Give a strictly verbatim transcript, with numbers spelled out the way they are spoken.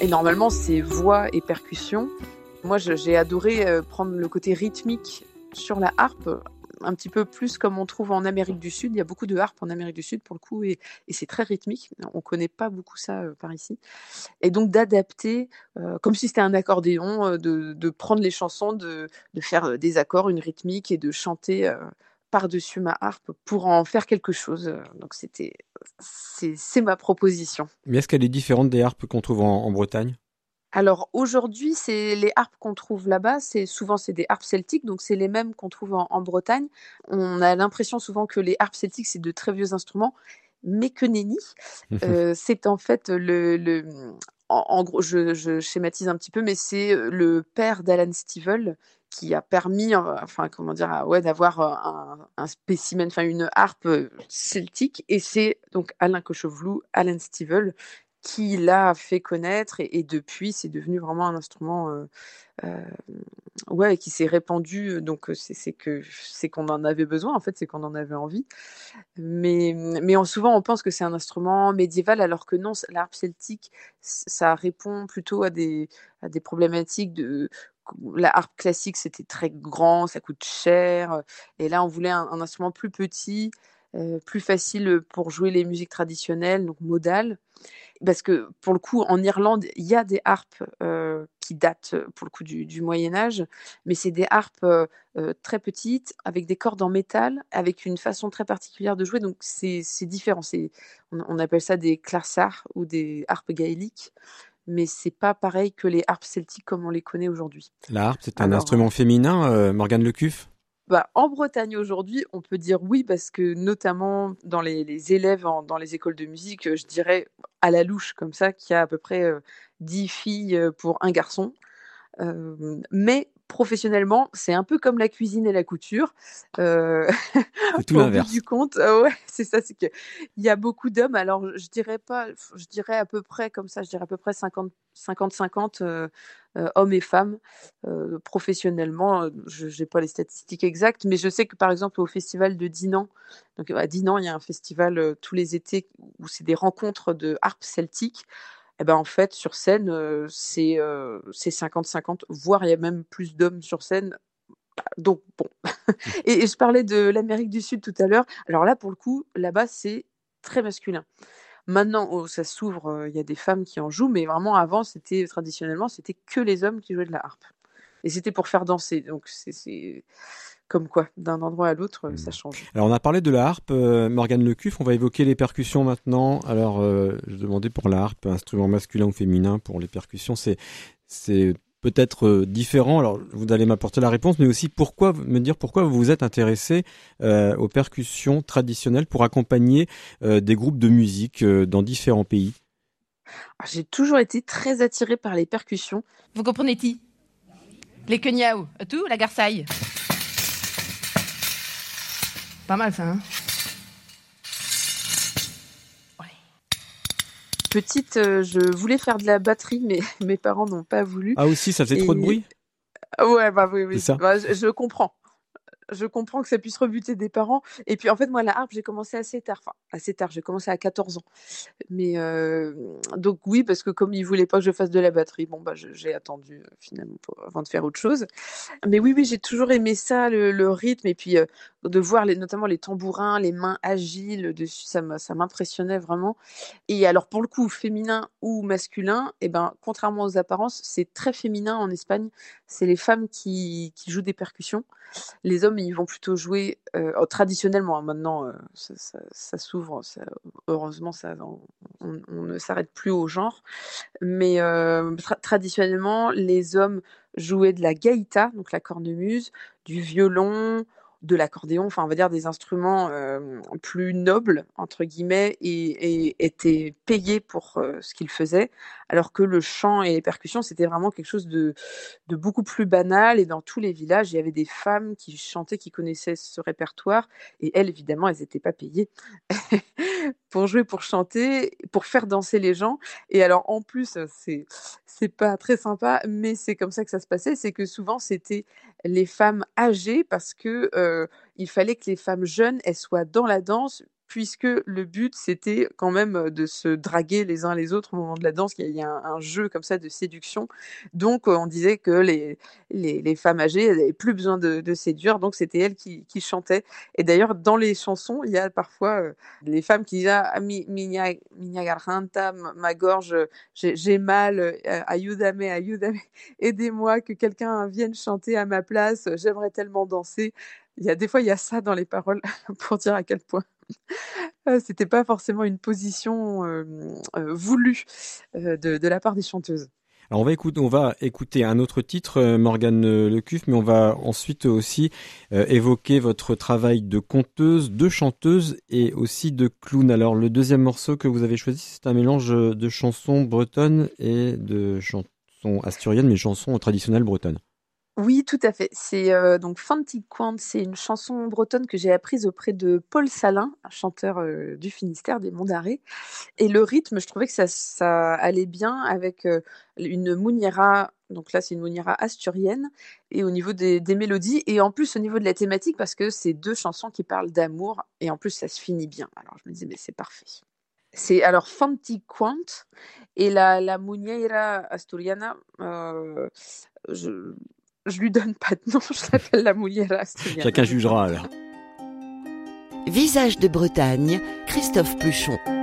Et normalement, c'est voix et percussion. Moi, je, j'ai adoré euh, prendre le côté rythmique sur la harpe, un petit peu plus comme on trouve en Amérique du Sud. Il y a beaucoup de harpes en Amérique du Sud pour le coup, et, et c'est très rythmique. On ne connaît pas beaucoup ça euh, par ici. Et donc d'adapter, euh, comme si c'était un accordéon, euh, de, de prendre les chansons, de, de faire euh, des accords, une rythmique, et de chanter euh, par-dessus ma harpe pour en faire quelque chose. Donc c'était, c'est, c'est ma proposition. Mais est-ce qu'elle est différente des harpes qu'on trouve en, en Bretagne? Alors aujourd'hui, c'est les harpes qu'on trouve là-bas, c'est souvent c'est des harpes celtiques, donc c'est les mêmes qu'on trouve en, en Bretagne. On a l'impression souvent que les harpes celtiques, c'est de très vieux instruments, mais que nenni. Euh, c'est en fait le, le en, en gros, je, je schématise un petit peu, mais c'est le père d'Alan Stivell qui a permis, euh, enfin comment dire, à- ouais, d'avoir euh, un, un spécimen, enfin une harpe euh, celtique, et c'est donc Alain Cochevelou, Alan Stivell, qui l'a fait connaître, et, et depuis c'est devenu vraiment un instrument euh, euh, ouais, qui s'est répandu. Donc euh, c'est, c'est que c'est qu'on en avait besoin, en fait, c'est qu'on en avait envie. Mais, mais en- souvent on pense que c'est un instrument médiéval, alors que non, la harpe celtique, c- ça répond plutôt à des, à des problématiques de... La harpe classique, c'était très grand, ça coûte cher, et là on voulait un, un instrument plus petit, euh, plus facile pour jouer les musiques traditionnelles, donc modales. Parce que pour le coup, en Irlande, il y a des harpes euh, qui datent euh, pour le coup du, du Moyen Âge, mais c'est des harpes euh, euh, très petites, avec des cordes en métal, avec une façon très particulière de jouer. Donc c'est, c'est différent. C'est, on, on appelle ça des clarsars ou des harpes gaéliques, mais c'est pas pareil que les harpes celtiques comme on les connaît aujourd'hui. La harpe, c'est un Alors, instrument féminin, euh, Morgane Lecuff? bah, en Bretagne aujourd'hui, on peut dire oui, parce que notamment dans les, les élèves en- dans les écoles de musique, euh, je dirais à la louche comme ça, qu'il y a à peu près euh, dix filles euh, pour un garçon. Euh, mais professionnellement, c'est un peu comme la cuisine et la couture. Euh, C'est tout au bout l'inverse. du compte, euh, ouais, c'est ça, c'est que il y a beaucoup d'hommes. Alors, je dirais pas, je dirais à peu près comme ça, je dirais à peu près cinquante cinquante cinquante euh, euh, hommes et femmes. Euh, professionnellement, euh, je n'ai pas les statistiques exactes, mais je sais que par exemple au festival de Dinan, donc à Dinan, il y a un festival euh, tous les étés où c'est des rencontres de harpe celtique. Et ben en fait, sur scène, euh, c'est euh, c'est cinquante cinquante, voire il y a même plus d'hommes sur scène. Donc bon. Et, et je parlais de l'Amérique du Sud tout à l'heure. Alors là, pour le coup, là-bas, c'est très masculin. Maintenant, oh, ça s'ouvre, euh, il y a des femmes qui en jouent, mais vraiment avant, c'était traditionnellement, c'était que les hommes qui jouaient de la harpe. Et c'était pour faire danser. Donc c'est, c'est comme quoi, d'un endroit à l'autre, euh, ça Hmm. change. Alors on a parlé de la harpe, euh, Morgane Lecuff, on va évoquer les percussions maintenant. Alors euh, je demandais pour la harpe, instrument masculin ou féminin, pour les percussions, c'est c'est peut-être euh, différent. Alors vous allez m'apporter la réponse, mais aussi pourquoi me dire pourquoi vous vous êtes intéressé euh, aux percussions traditionnelles pour accompagner euh, des groupes de musique euh, dans différents pays. Alors, j'ai toujours été très attirée par les percussions. Vous comprenez-t-il? Les queniaos, tout, la garçaille. Pas mal ça, hein? Petite, euh, je voulais faire de la batterie, mais mes parents n'ont pas voulu. Ah aussi, ça faisait trop de Et bruit, ouais, bah oui, c'est oui, ça? bah, je, je comprends. Je comprends que ça puisse rebuter des parents. Et puis en fait, moi, la harpe, j'ai commencé assez tard. Enfin, assez tard, j'ai commencé à quatorze ans. Mais euh, donc oui, parce que comme ils voulaient pas que je fasse de la batterie, bon bah je- j'ai attendu euh, finalement pour- avant de faire autre chose. Mais oui, oui, j'ai toujours aimé ça, le, le rythme, et puis euh, de voir les, notamment les tambourins, les mains agiles dessus, ça m'a- ça m'impressionnait vraiment. Et alors pour le coup, féminin ou masculin, eh ben contrairement aux apparences, c'est très féminin en Espagne. C'est les femmes qui, qui jouent des percussions. Les hommes, ils vont plutôt jouer euh, oh, traditionnellement, hein. Maintenant, euh, ça, ça- ça s'ouvre. ça- heureusement, ça, on, on- on ne s'arrête plus au genre. Mais euh, tra- traditionnellement, les hommes jouaient de la gaïta, donc la cornemuse, du violon, de l'accordéon, enfin on va dire des instruments euh, plus nobles entre guillemets, et, et étaient payés pour euh, ce qu'ils faisaient, alors que le chant et les percussions c'était vraiment quelque chose de, de beaucoup plus banal. Et dans tous les villages il y avait des femmes qui chantaient, qui connaissaient ce répertoire, et elles évidemment elles n'étaient pas payées pour jouer, pour chanter, pour faire danser les gens. Et alors en plus, c'est c'est pas très sympa, mais c'est comme ça que ça se passait, c'est que souvent c'était les femmes âgées, parce que euh, il fallait que les femmes jeunes elles soient dans la danse, puisque le but, c'était quand même de se draguer les uns les autres au moment de la danse. Il y a un, un jeu comme ça de séduction. Donc, on disait que les, les, les femmes âgées n'avaient plus besoin de, de séduire, donc c'était elles qui, qui chantaient. Et d'ailleurs, dans les chansons, il y a parfois euh, les femmes qui disent ah, mi, miña, miña garganta, ma gorge, j'ai, j'ai mal, euh, ayúdame, ayúdame, aidez-moi, que quelqu'un vienne chanter à ma place, j'aimerais tellement danser. Il y a des fois, il y a ça dans les paroles pour dire à quel point euh, c'était pas forcément une position euh, euh, voulue euh, de, de la part des chanteuses. Alors on va écouter, on va écouter un autre titre, euh, Morgane Lecuffe, mais on va ensuite aussi euh, évoquer votre travail de conteuse, de chanteuse et aussi de clown. Alors le deuxième morceau que vous avez choisi, c'est un mélange de chansons bretonnes et de chansons asturiennes, mais chansons traditionnelles bretonnes. Oui, tout à fait. C'est euh, donc Fanti Quant, c'est une chanson bretonne que j'ai apprise auprès de Paul Salin, un chanteur euh, du Finistère, des Monts d'Arrée. Et le rythme, je trouvais que ça, ça allait bien avec euh, une mouniera. Donc là, c'est une mouniera asturienne, et au niveau des, des mélodies, et en plus au niveau de la thématique, parce que c'est deux chansons qui parlent d'amour, et en plus ça se finit bien. Alors je me disais, mais c'est parfait. C'est alors Fanti Quant, et la, la mouniera asturiana, euh, je, je lui donne pas de nom, je l'appelle la mouniera asturiana. Chacun jugera alors. Visage de Bretagne, Christophe Pluchon.